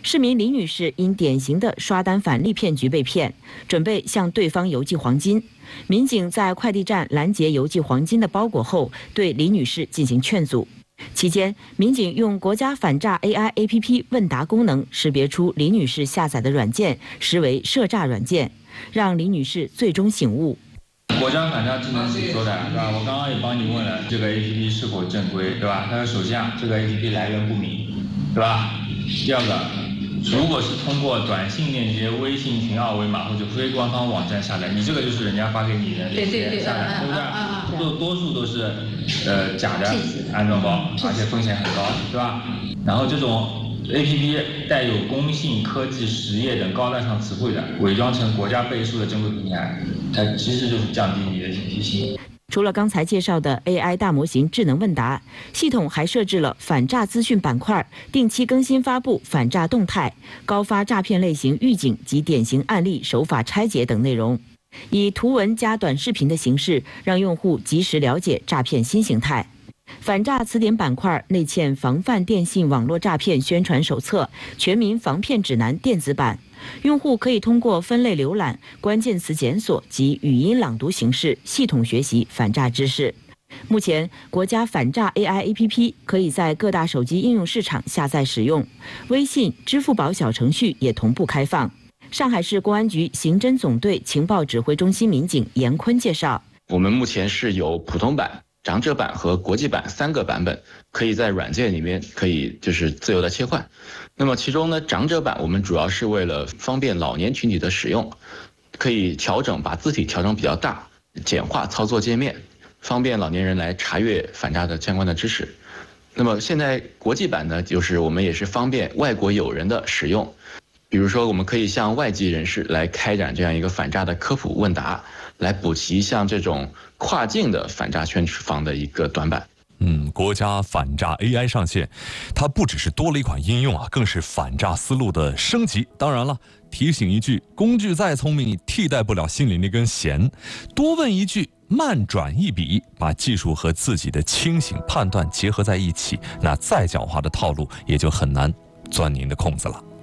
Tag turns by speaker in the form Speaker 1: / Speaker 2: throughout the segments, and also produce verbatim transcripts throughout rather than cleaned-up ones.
Speaker 1: 市民李女士因典型的刷单返利骗局被骗，准备向对方邮寄黄金。民警在快递站拦截邮寄黄金的包裹后，对李女士进行劝阻。期间，民警用国家反诈 A I A P P 问答功能识别出李女士下载的软件实为涉诈软件，让李女士最终醒悟。
Speaker 2: 国家反诈智能是说的，对吧？我刚刚也帮你问了，这个 A P P 是否正规，对吧？它说首先啊，这个 A P P 来源不明，对吧？第二个，如果是通过短信链接、微信群二维码或者非官方网站下载，你这个就是人家发给你的那些下载，对不对？多多数都是呃假的安装包，而且风险很高，对吧？然后这种 A P P 带有工信、科技、实业等高大上词汇的，伪装成国家背书的正规平台，它其实就是降低你的警惕性。
Speaker 1: 除了刚才介绍的 A I 大模型智能问答，系统还设置了反诈资讯板块，定期更新发布反诈动态、高发诈骗类型预警及典型案例手法拆解等内容，以图文加短视频的形式，让用户及时了解诈骗新形态。反诈词典板块内嵌防范电信网络诈骗宣传手册、全民防骗指南电子版，用户可以通过分类浏览、关键词检索及语音朗读形式系统学习反诈知识。目前，国家反诈 A I A P P 可以在各大手机应用市场下载使用，微信、支付宝小程序也同步开放。上海市公安局刑侦总队情报指挥中心民警严坤介绍，
Speaker 3: 我们目前是有普通版、长者版和国际版三个版本，可以在软件里面可以就是自由的切换。那么其中呢，长者版我们主要是为了方便老年群体的使用，可以调整把字体调整比较大，简化操作界面，方便老年人来查阅反诈的相关的知识。那么现在国际版呢，就是我们也是方便外国友人的使用，比如说我们可以向外籍人士来开展这样一个反诈的科普问答，来补齐像这种跨境的反诈宣防的一个短板。
Speaker 4: 嗯，国家反诈 A I 上线，它不只是多了一款应用啊，更是反诈思路的升级。当然了，提醒一句，工具再聪明，替代不了心里那根弦。多问一句，慢转一笔，把技术和自己的清醒判断结合在一起，那再狡猾的套路也就很难钻您的空子了。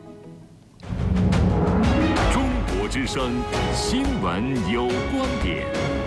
Speaker 5: 中国之声，新闻有观点。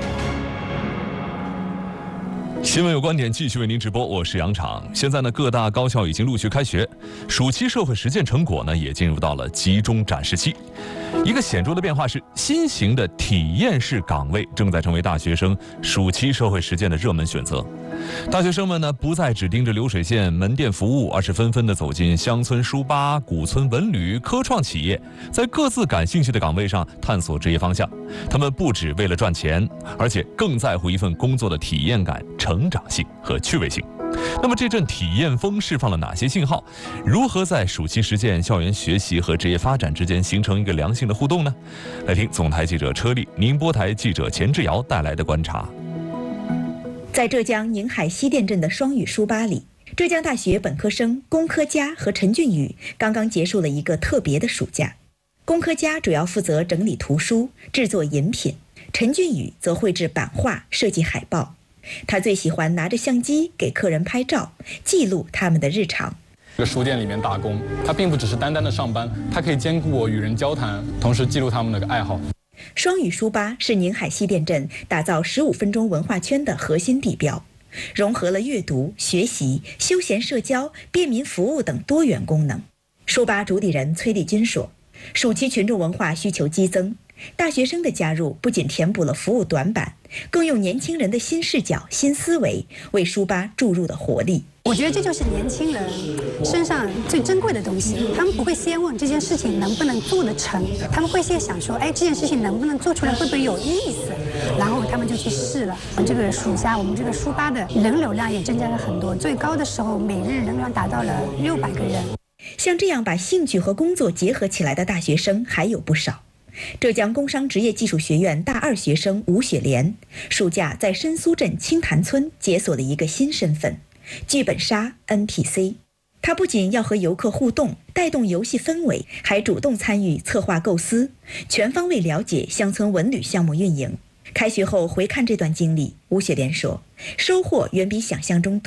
Speaker 4: 新闻有观点继续为您直播，我是杨昶。现在呢，各大高校已经陆续开学，暑期社会实践成果呢也进入到了集中展示期。一个显著的变化是，新型的体验式岗位正在成为大学生暑期社会实践的热门选择。大学生们呢不再只盯着流水线门店服务，而是纷纷的走进乡村书吧、古村文旅、科创企业，在各自感兴趣的岗位上探索职业方向。他们不只为了赚钱，而且更在乎一份工作的体验感、成长性和趣味性。那么这阵体验风释放了哪些信号？如何在暑期实践、校园学习和职业发展之间形成一个良性的互动呢？来听总台记者车丽、宁波台记者钱志尧带来的观察。
Speaker 6: 在浙江宁海西店镇的双语书吧里，浙江大学本科生龚科佳和陈俊宇刚刚结束了一个特别的暑假。龚科佳主要负责整理图书、制作饮品，陈俊宇则绘制版画、设计海报。他最喜欢拿着相机给客人拍照，记录他们的日常。
Speaker 7: 这个书店里面打工，他并不只是单单的上班，他可以兼顾我与人交谈，同时记录他们的爱好。
Speaker 6: 双语书吧是宁海西店镇打造十五分钟文化圈的核心地标，融合了阅读、学习、休闲社交、便民服务等多元功能。书吧主理人崔丽君说，暑期群众文化需求激增，大学生的加入不仅填补了服务短板，更用年轻人的新视角、新思维为书吧注入了活力。
Speaker 8: 我觉得这就是年轻人身上最珍贵的东西，他们不会先问这件事情能不能做得成，他们会先想说，哎，这件事情能不能做出来，会不会有意思，然后他们就去试了。这个暑假我们这个书吧的人流量也增加了很多，最高的时候每日人流量达到了六百个人。
Speaker 6: 像这样把兴趣和工作结合起来的大学生还有不少。浙江工商职业技术学院大二学生吴雪莲，暑假在申苏镇青潭村解锁了一个新身份——剧本杀 N P C。他不仅要和游客互动，带动游戏氛围，还主动参与策划构思，全方位了解乡村文旅项目运营。开学后回看这段经历，吴雪莲说，收获远比想象中多。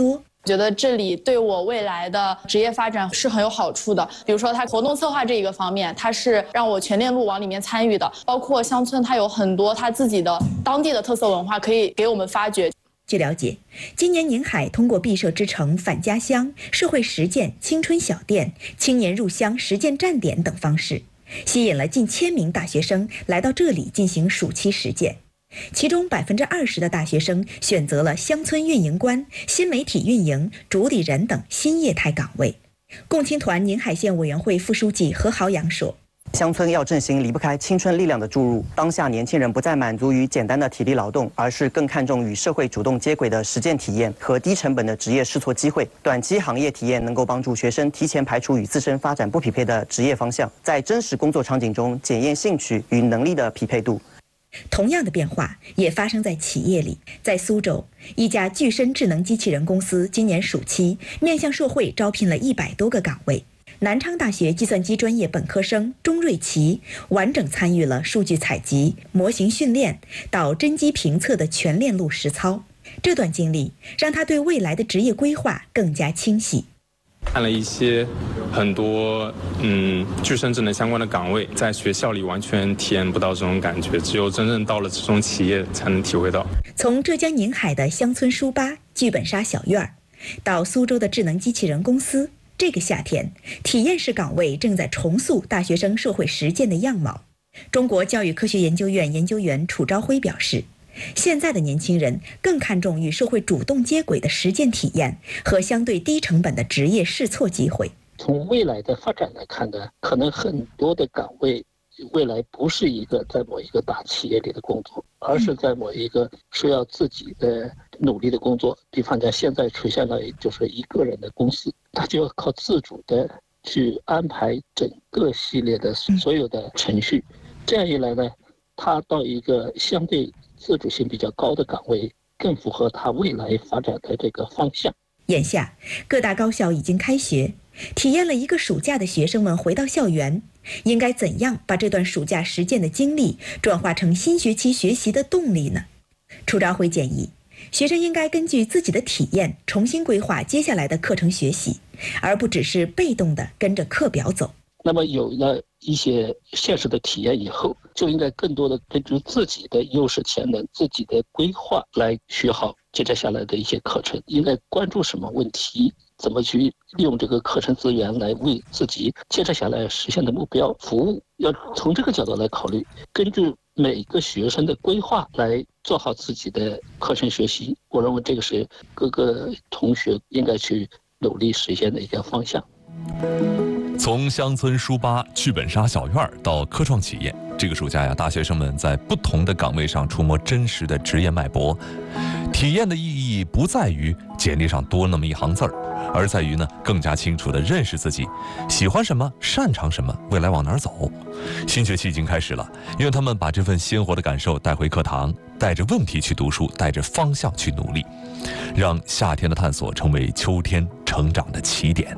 Speaker 9: 觉得这里对我未来的职业发展是很有好处的。比如说，它活动策划这一个方面，它是让我全链路往里面参与的，包括乡村，它有很多它自己的当地的特色文化可以给我们发掘。
Speaker 6: 据了解，今年宁海通过毕设之城返家乡、社会实践、青春小店、青年入乡实践站点等方式，吸引了近千名大学生来到这里进行暑期实践。其中百分之二十的大学生选择了乡村运营官、新媒体运营、主理人等新业态岗位。共青团宁海县委员会副书记何豪阳说，
Speaker 10: 乡村要振兴，离不开青春力量的注入。当下年轻人不再满足于简单的体力劳动，而是更看重与社会主动接轨的实践体验和低成本的职业试错机会。短期行业体验能够帮助学生提前排除与自身发展不匹配的职业方向，在真实工作场景中检验兴趣与能力的匹配度。
Speaker 6: 同样的变化也发生在企业里。在苏州，一家具身智能机器人公司今年暑期面向社会招聘了一百多个岗位。南昌大学计算机专业本科生钟瑞奇完整参与了数据采集、模型训练到真机评测的全链路实操。这段经历让他对未来的职业规划更加清晰。
Speaker 7: 看了一些很多嗯具身智能相关的岗位，在学校里完全体验不到这种感觉，只有真正到了这种企业才能体会到。
Speaker 6: 从浙江宁海的乡村书吧剧本杀小院儿，到苏州的智能机器人公司，这个夏天，体验式岗位正在重塑大学生社会实践的样貌。中国教育科学研究院研究员楚朝晖表示，现在的年轻人更看重与社会主动接轨的实践体验和相对低成本的职业试错机会。
Speaker 11: 从未来的发展来看呢，可能很多的岗位未来不是一个在某一个大企业里的工作，而是在某一个需要自己的努力的工作。比方讲，现在出现了就是一个人的公司，他就要靠自主的去安排整个系列的所有的程序。这样一来呢，他到一个相对自主性比较高的岗位，更符合他未来发展的这个方向。
Speaker 6: 眼下，各大高校已经开学，体验了一个暑假的学生们回到校园，应该怎样把这段暑假实践的经历转化成新学期学习的动力呢？楚朝晖建议，学生应该根据自己的体验重新规划接下来的课程学习，而不只是被动地跟着课表走。
Speaker 11: 那么有了一些现实的体验以后，就应该更多的根据自己的优势潜能、自己的规划来学好接着下来的一些课程，应该关注什么问题，怎么去利用这个课程资源来为自己接着下来实现的目标服务。要从这个角度来考虑，根据每个学生的规划来做好自己的课程学习。我认为这个是各个同学应该去努力实现的一个方向。
Speaker 4: 从乡村书吧、剧本杀小院到科创企业，这个暑假呀，大学生们在不同的岗位上触摸真实的职业脉搏。体验的意义不在于简历上多那么一行字儿，而在于呢更加清楚地认识自己，喜欢什么，擅长什么，未来往哪儿走。新学期已经开始了，愿他们把这份鲜活的感受带回课堂，带着问题去读书，带着方向去努力，让夏天的探索成为秋天成长的起点。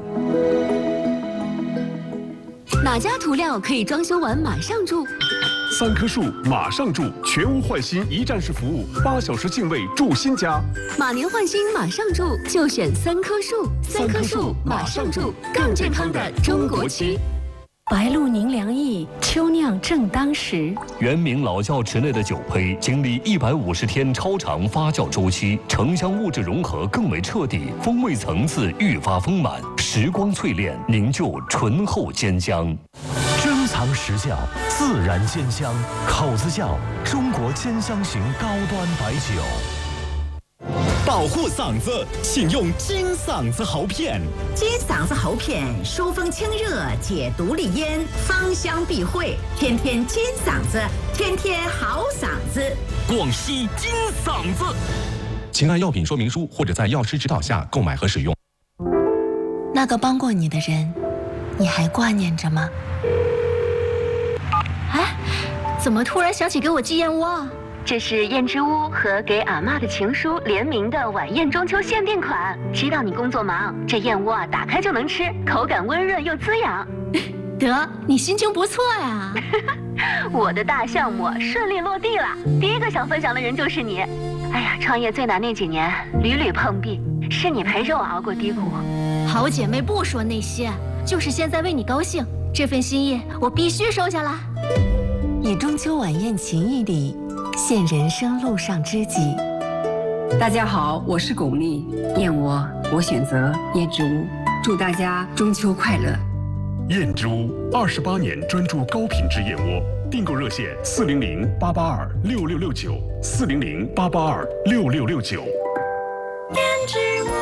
Speaker 12: 哪家涂料可以装修完马上住？
Speaker 5: 三棵树马上住，全屋换新一站式服务，八小时净位住新家。
Speaker 12: 马年换新马上住，就选三棵树。三棵树马上住，更健康的中国区。
Speaker 13: 白露宁凉意，秋酿正当时。
Speaker 5: 原名老窖池内的酒胚，经历一百五十天超长发酵周期，城乡物质融合更为彻底，风味层次愈发丰满，时光淬炼，凝就醇厚坚香。珍藏实窖，自然坚香，口子窖，中国坚香型高端白酒。
Speaker 14: 保护嗓子，请用金嗓子喉片。
Speaker 15: 金嗓子喉片，疏风清热，解毒利咽，芳香避秽。天天金嗓子，天天好嗓子。
Speaker 14: 广西金嗓子。
Speaker 16: 请按药品说明书或者在药师指导下购买和使用。
Speaker 17: 那个帮过你的人，你还挂念着吗？
Speaker 12: 哎，怎么突然想起给我寄燕窝啊？这是燕之屋和给阿嬷的情书联名的晚宴中秋限定款。知道你工作忙，这燕窝啊打开就能吃，口感温润又滋养。
Speaker 17: 得，你心情不错呀。
Speaker 12: 我的大项目顺利落地了，第一个想分享的人就是你。哎呀，创业最难那几年屡屡碰壁， 是你陪着我熬过低谷。
Speaker 17: 好姐妹不说那些，就是现在为你高兴。这份心意我必须收下来。
Speaker 13: 以中秋晚宴情谊礼，献人生路上知己。
Speaker 18: 大家好，我是巩俐，燕窝我选择燕之屋，祝大家中秋快乐。
Speaker 19: 燕之屋二十八年专注高品质燕窝，订购热线四零零八八二六六六九四零零八八二六六六九。
Speaker 14: 燕之屋，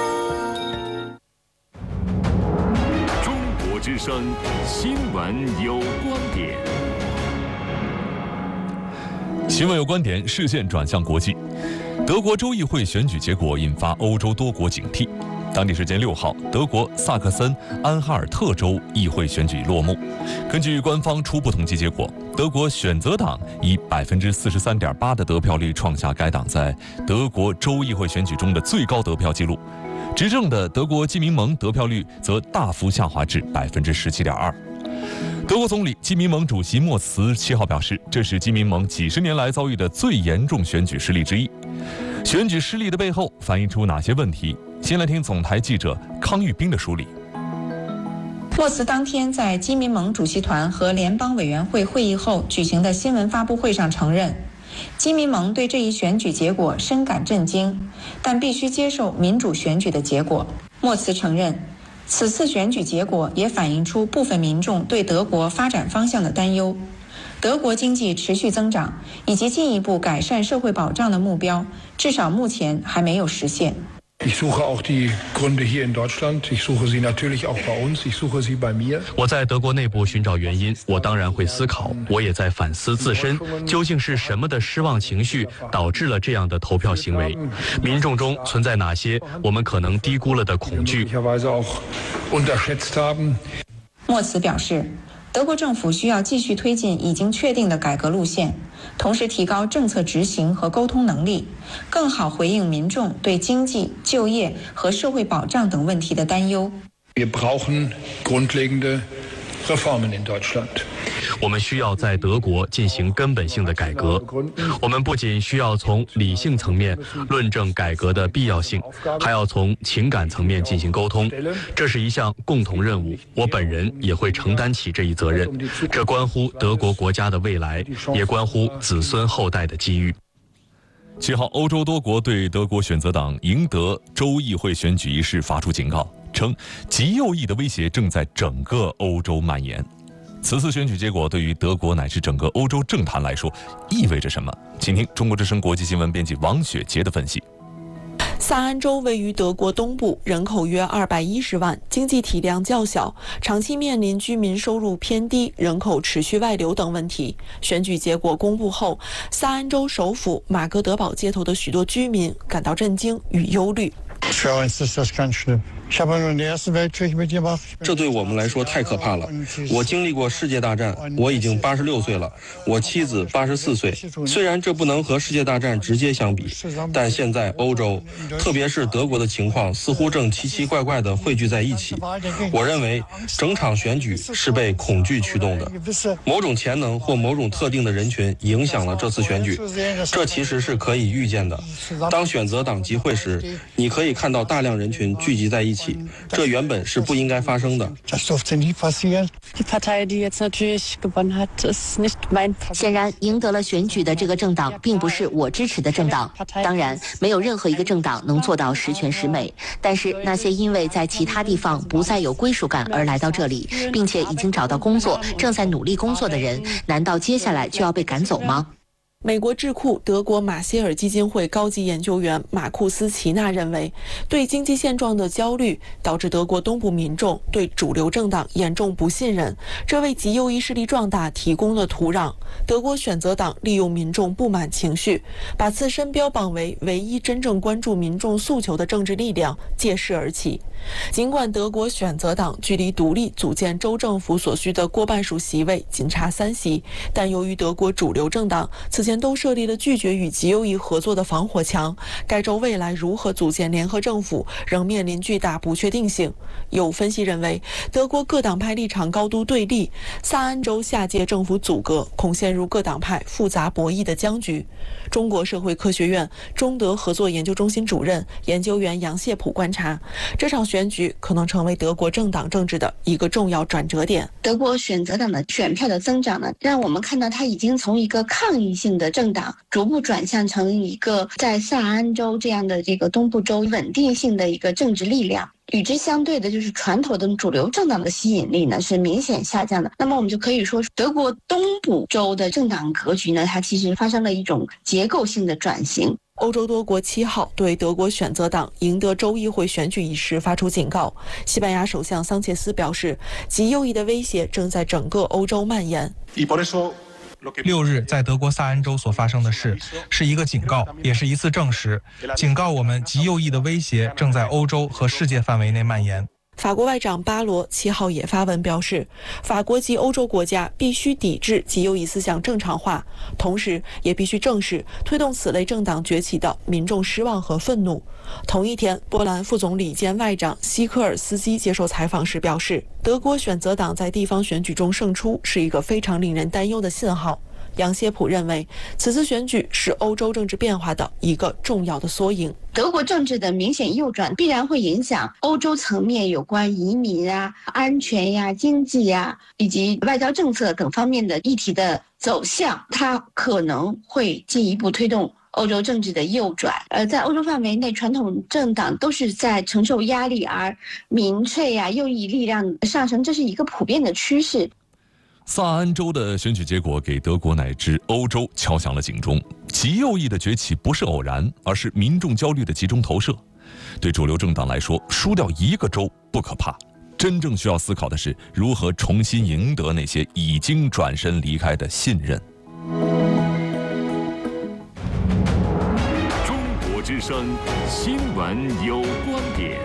Speaker 5: 中国之声新闻有观点。
Speaker 4: 新闻有观点，视线转向国际。德国州议会选举结果引发欧洲多国警惕。当地时间六号，德国萨克森安哈尔特州议会选举落幕。根据官方初步统计结果，德国选择党以百分之四十三点八的得票率创下该党在德国州议会选举中的最高得票纪录。执政的德国基民盟得票率则大幅下滑至百分之十七点二。德国总理基民盟主席莫茨七号表示，这是基民盟几十年来遭遇的最严重选举失利之一。选举失利的背后反映出哪些问题？先来听总台记者康玉斌的梳理。
Speaker 20: 莫茨当天在基民盟主席团和联邦委员会会议后举行的新闻发布会上承认，基民盟对这一选举结果深感震惊，但必须接受民主选举的结果。莫茨承认，此次选举结果也反映出部分民众对德国发展方向的担忧。德国经济持续增长以及进一步改善社会保障的目标，至少目前还没有实现。
Speaker 21: Ich suche auch die Gründe hier in Deutschland. Ich suche sie natürlich auch bei uns. Ich suche sie bei mir.
Speaker 22: 我在德国内部寻找原因，我当然会思考，我也在反思自身，究竟是什么的失望情绪导致了这样的投票行为？民众中存在哪些我们可能低估了的恐惧？
Speaker 20: 莫茨表示，德国政府需要继续推进已经确定的改革路线，同时提高政策执行和沟通能力，更好回应民众对经济、就业和社会保障等问题的担忧。
Speaker 21: Wir brauchen grundlegende Reformen in Deutschland.
Speaker 22: 我们需要在德国进行根本性的改革。我们不仅需要从理性层面论证改革的必要性，还要从情感层面进行沟通。这是一项共同任务，我本人也会承担起这一责任。这关乎德国国家的未来，也关乎子孙后代的机遇。
Speaker 4: 七号，欧洲多国对德国选择党赢得州议会选举一事发出警告，称极右翼的威胁正在整个欧洲蔓延。此次选举结果对于德国乃至整个欧洲政坛来说意味着什么？请听中国之声国际新闻编辑王雪杰的分析。
Speaker 23: 萨安州位于德国东部，人口约二百一十万，经济体量较小，长期面临居民收入偏低、人口持续外流等问题。选举结果公布后，萨安州首府马格德堡街头的许多居民感到震惊与忧虑。
Speaker 24: 这对我们来说太可怕了。我经历过世界大战，我已经八十六岁了，我妻子八十四岁。虽然这不能和世界大战直接相比，但现在欧洲，特别是德国的情况似乎正奇奇怪怪地汇聚在一起。我认为整场选举是被恐惧驱动的，某种潜能或某种特定的人群影响了这次选举。这其实是可以预见的。当选择党集会时，你可以看到大量人群聚集在一起，这原本是不应该发生的。
Speaker 25: 显然，赢得了选举的这个政党并不是我支持的政党。当然，没有任何一个政党能做到十全十美。但是，那些因为在其他地方不再有归属感而来到这里，并且已经找到工作、正在努力工作的人，难道接下来就要被赶走吗？
Speaker 23: 美国智库德国马歇尔基金会高级研究员马库斯·齐纳认为，对经济现状的焦虑导致德国东部民众对主流政党严重不信任，这为极右翼势力壮大提供了土壤。德国选择党利用民众不满情绪，把自身标榜为唯一真正关注民众诉求的政治力量，借势而起。尽管德国选择党距离独立组建州政府所需的过半数席位仅差三席，但由于德国主流政党此前都设立了拒绝与极右翼合作的防火墙，该州未来如何组建联合政府仍面临巨大不确定性。有分析认为，德国各党派立场高度对立，萨安州下届政府阻隔恐陷入各党派复杂博弈的僵局。中国社会科学院中德合作研究中心主任研究员杨谢普观察，这场选举可能成为德国政党政治的一个重要转折点。
Speaker 1: 德国选择党的选票的增长呢，让我们看到它已经从一个抗议性的政党逐步转向成一个在萨安州这样的这个东部州稳定性的一个政治力量。与之相对的就是传统的主流政党的吸引力呢是明显下降的。那么我们就可以说，德国东部州的政党格局呢，它其实发生了一种结构性的转型。
Speaker 23: 欧洲多国七号对德国选择党赢得州议会选举一事发出警告。西班牙首相桑切斯表示，极右翼的威胁正在整个欧洲蔓延。
Speaker 2: 六日在德国萨安州所发生的事是一个警告，也是一次证实，警告我们极右翼的威胁正在欧洲和世界范围内蔓延。
Speaker 23: 法国外长巴罗七号也发文表示，法国及欧洲国家必须抵制极右翼思想正常化，同时也必须正视推动此类政党崛起的民众失望和愤怒。同一天，波兰副总理兼外长西科尔斯基接受采访时表示，德国选择党在地方选举中胜出是一个非常令人担忧的信号。杨谢普认为，此次选举是欧洲政治变化的一个重要的缩影。
Speaker 1: 德国政治的明显右转必然会影响欧洲层面有关移民啊、安全呀、经济呀以及外交政策等方面的议题的走向，它可能会进一步推动欧洲政治的右转。而在欧洲范围内，传统政党都是在承受压力，而民粹呀、右翼力量上升，这是一个普遍的趋势。
Speaker 4: 萨安州的选举结果给德国乃至欧洲敲响了警钟。极右翼的崛起不是偶然，而是民众焦虑的集中投射。对主流政党来说，输掉一个州不可怕，真正需要思考的是如何重新赢得那些已经转身离开的信任。
Speaker 5: 中国之声，新闻有观点。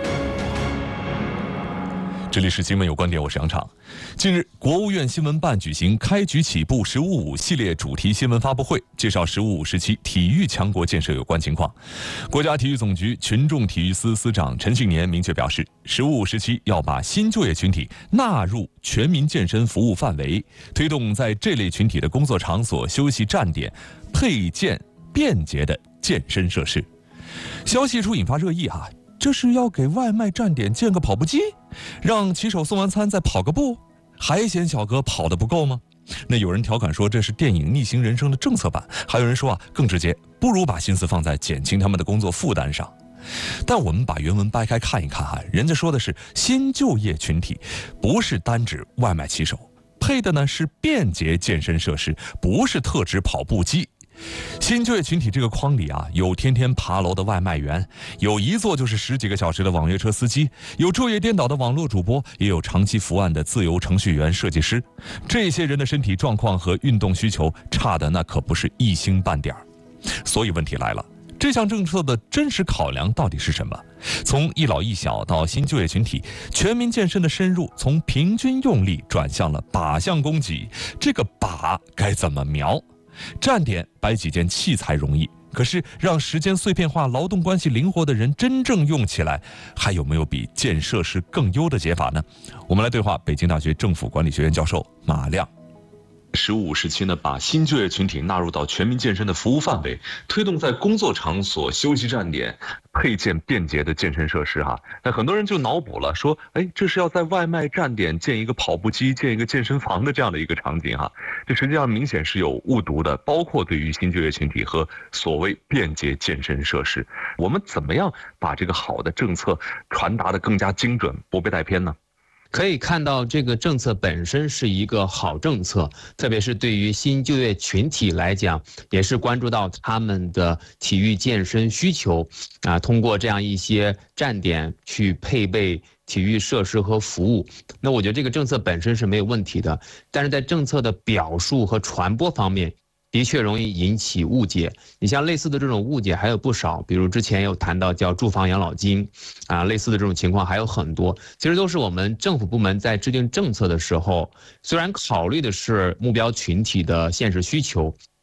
Speaker 4: 这里是新闻有观点，我是杨畅。近日，国务院新闻办举行开局起步“十五五”系列主题新闻发布会，介绍“十五五”时期体育强国建设有关情况。国家体育总局群众体育司司长陈训年明确表示，“十五五”时期要把新就业群体纳入全民健身服务范围，推动在这类群体的工作场所、休息站点配建便捷的健身设施。消息一出引发热议啊。这是要给外卖站点建个跑步机，让骑手送完餐再跑个步，还嫌小哥跑得不够吗？那有人调侃说这是电影《逆行人生》的政策版，还有人说啊更直接，不如把心思放在减轻他们的工作负担上。但我们把原文掰开看一看啊，人家说的是新就业群体，不是单指外卖骑手，配的呢是便捷健身设施，不是特指跑步机。新就业群体这个框里啊，有天天爬楼的外卖员，有一坐就是十几个小时的网约车司机，有昼夜颠倒的网络主播，也有长期伏案的自由程序员、设计师。这些人的身体状况和运动需求差的那可不是一星半点儿。所以问题来了，这项政策的真实考量到底是什么？从一老一小到新就业群体，全民健身的深入从平均用力转向了靶向供给，这个靶该怎么瞄？站点摆几件器材容易，可是让时间碎片化、劳动关系灵活的人真正用起来，还有没有比建设施更优的解法呢？我们来对话北京大学政府管理学院教授马亮。十五五时期呢，把新就业群体纳入到全民健身的服务范围，推动在工作场所、休息站点配建便捷的健身设施哈。那很多人就脑补了，说，哎，这是要在外卖站点建一个跑步机、建一个健身房的这样的一个场景哈。这实际上明显是有误读的，包括对于新就业群体和所谓便捷健身设施，我们怎么样把这个好的政策传达得更加精准，不被带偏呢？
Speaker 3: 可以看到，这个政策本身是一个好政策，特别是对于新就业群体来讲，也是关注到他们的体育健身需求啊，通过这样一些站点去配备体育设施和服务。那我觉得这个政策本身是没有问题的，但是在政策的表述和传播方面，的确容易引起误解。你像类似的这种误解还有不少，比如之前有谈到叫住房养老金啊，类似的这种情况还有很多。其实都是我们政府部门在制定政策的时候，虽然考虑的是目标群体的现实需求，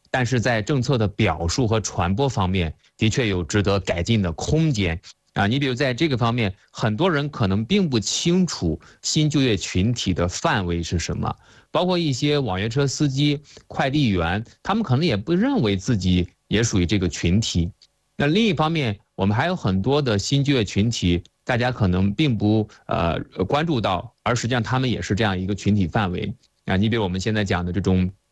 Speaker 3: 但是在政策的表述和传播方面，的确有值得改进的空间。啊，你比如在这个方面，很多人可能并不清楚新就业群体的范围是什么，包括一些网约车司机、快递员，他们可能也不认为自己也属于这个群体。那另一方面，我们还有很多的新就业群体，大家可能并不呃关注到，而实际上他们也是这样一个群体范围啊。你比如我们现在讲的这种